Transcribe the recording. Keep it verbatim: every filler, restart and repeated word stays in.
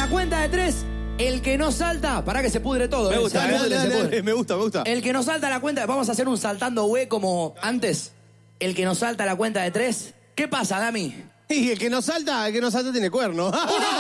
la cuenta de tres, el que no salta, para que se pudre todo. Me ¿eh? gusta, Se dale, pudre, dale, se dale, pudre. me gusta, me gusta. El que no salta la cuenta, vamos a hacer un saltando güey como antes. El que no salta la cuenta de tres. ¿Qué pasa, Dami? Y el que no salta, el que no salta tiene cuerno.